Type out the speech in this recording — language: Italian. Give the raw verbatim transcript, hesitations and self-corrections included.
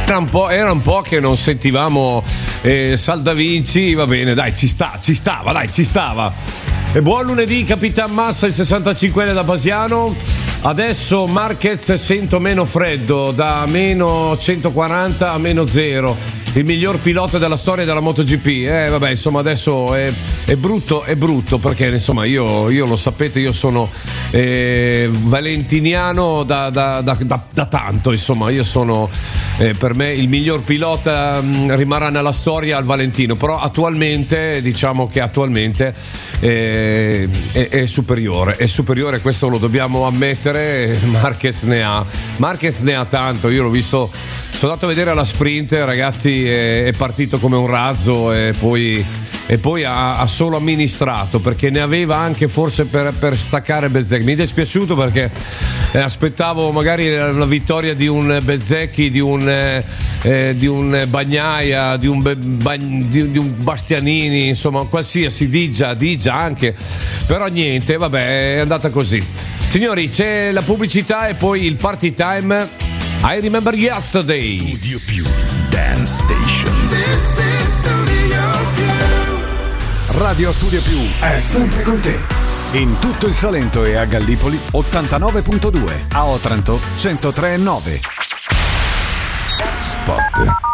Era un po', era un po' che non sentivamo eh, Saldavinci, va bene, dai, ci sta, ci stava, dai, ci stava. E buon lunedì, Capitan Massa, il sessantacinque da Basiano. Adesso Marquez sento meno freddo, da meno centoquaranta a meno zero. Il miglior pilota della storia della MotoGP. Eh vabbè, insomma, adesso è, è brutto, è brutto perché insomma io, io lo sapete, io sono eh, valentiniano da, da, da, da, da tanto, insomma, io sono eh, per me il miglior pilota mh, rimarrà nella storia al Valentino, però attualmente diciamo che attualmente eh, è, è superiore, è superiore, questo lo dobbiamo ammettere. Marquez ne ha, Marquez ne ha tanto, io l'ho visto. Sono andato a vedere la sprint, ragazzi, è, è partito come un razzo e poi, e poi ha, ha solo amministrato, perché ne aveva anche forse per, per staccare Bezzecchi. Mi è dispiaciuto perché eh, aspettavo magari la, la vittoria di un Bezzecchi, di un, eh, di un Bagnaia, di un, Bagn, di, di un Bastianini, insomma qualsiasi, Digia, Digia anche, però niente, vabbè, è andata così. Signori, c'è la pubblicità e poi il party time. I remember yesterday. Studio Più Dance Station. This is Studio Più. Radio Studio Più è sempre con te. In tutto il Salento e a Gallipoli ottantanove virgola due, a Otranto centotré virgola nove. Spot.